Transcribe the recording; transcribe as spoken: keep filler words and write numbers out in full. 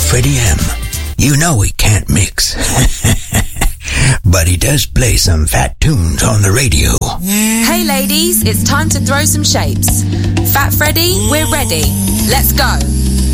Freddie M. You know he can't mix. But he does play some fat tunes on the radio. Hey ladies, it's time to throw some shapes. Fat Freddy, we're ready. Let's go.